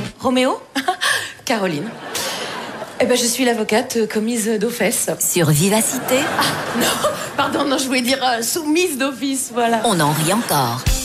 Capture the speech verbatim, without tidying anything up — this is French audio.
Roméo? Caroline. Eh ben, je suis l'avocate commise d'office. Sur Vivacité. Ah, non, pardon, non, je voulais dire euh, soumise d'office, voilà. On en rit encore.